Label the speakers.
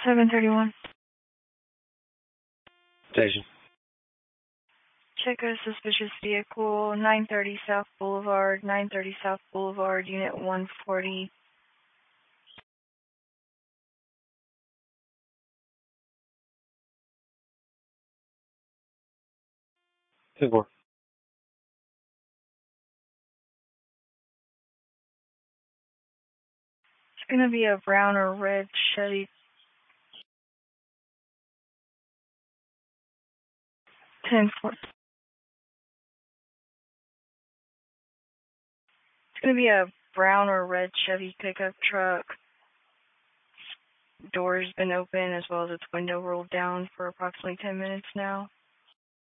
Speaker 1: 731.
Speaker 2: Station.
Speaker 1: Check a suspicious vehicle, 930 South Boulevard, 930 South Boulevard, Unit 140.
Speaker 2: Four.
Speaker 1: It's going to be a brown or red Chevy. 10-4. It's going to be a brown or red Chevy pickup truck. Door's been open as well as its window rolled down for approximately 10 minutes now.